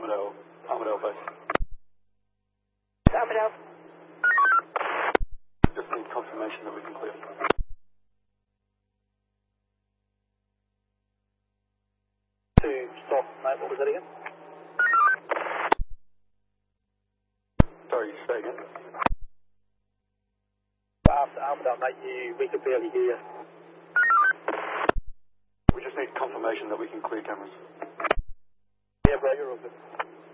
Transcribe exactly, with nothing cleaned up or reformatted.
Armadale, Armadale base. Armadale. Just need confirmation that we can clear. To stop, mate, what was that again? Sorry, say again. After Armadale, mate, you, we could barely hear you. We just need confirmation that we can clear cameras. Yeah, bro, you're all good.